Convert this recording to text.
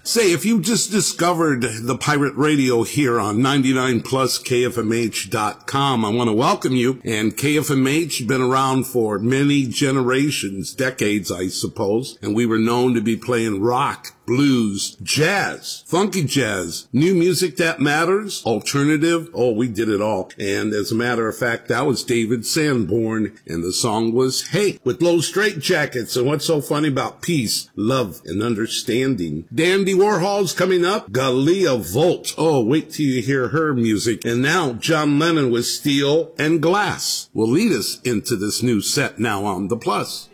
Say, if you just discovered the Pirate Radio here on 99pluskfmh.com, I want to welcome you. And KFMH been around for many generations, decades, I suppose. And we were known to be playing rock, blues, jazz, funky jazz, new music that matters, alternative. Oh, we did it all. And as a matter of fact, that was David Sanborn, and the song was Hey, with Low Straitjackets. And what's so funny about peace, love, and understanding? Dandy Warhol's coming up. Galia Volt. Oh, wait till you hear her music. And now John Lennon with Steel and Glass will lead us into this new set now on The Plus.